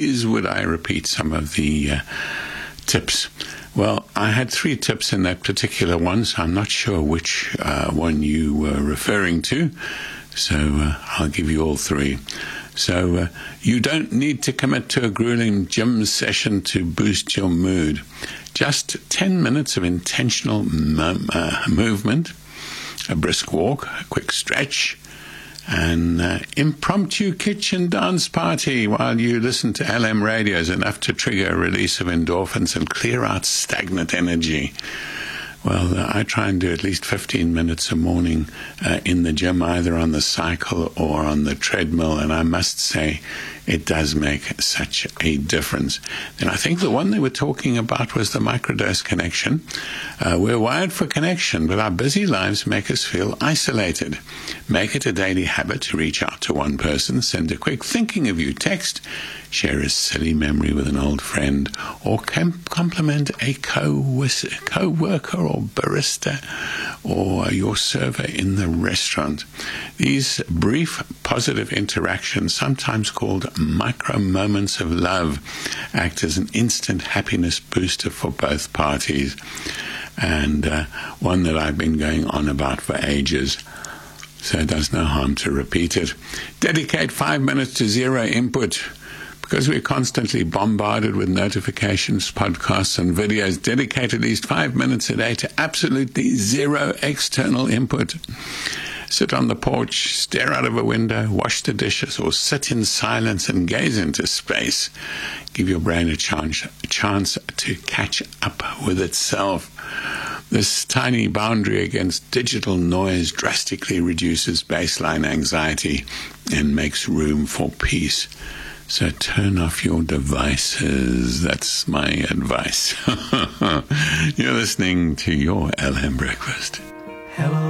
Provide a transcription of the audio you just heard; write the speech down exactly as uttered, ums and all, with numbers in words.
please would I repeat some of the uh, tips. Well, I had three tips in that particular one, so I'm not sure which uh, one you were referring to. So uh, I'll give you all three. So uh, you don't need to commit to a grueling gym session to boost your mood. Just ten minutes of intentional mo- uh, movement, a brisk walk, a quick stretch, an uh, impromptu kitchen dance party while you listen to L M radio is enough to trigger a release of endorphins and clear out stagnant energy. Well, uh, I try and do at least fifteen minutes a morning uh, in the gym, either on the cycle or on the treadmill, and I must say it does make such a difference. Then I think the one they were talking about was the microdose connection. Uh, we're wired for connection, but our busy lives make us feel isolated. Make it a daily habit to reach out to one person, send a quick thinking of you text, share a silly memory with an old friend, or com- compliment a co- co-worker or barista or your server in the restaurant. These brief positive interactions, sometimes called micro moments of love, act as an instant happiness booster for both parties. And uh, one that I've been going on about for ages, so it does no harm to repeat it. Dedicate five minutes to zero input. Because we're constantly bombarded with notifications, podcasts, and videos, dedicate at least five minutes a day to absolutely zero external input. Sit on the porch, stare out of a window, wash the dishes, or sit in silence and gaze into space. Give your brain a chance, a chance to catch up with itself. This tiny boundary against digital noise drastically reduces baseline anxiety and makes room for peace. So turn off your devices. That's my advice. You're listening to your L M Breakfast. Hello.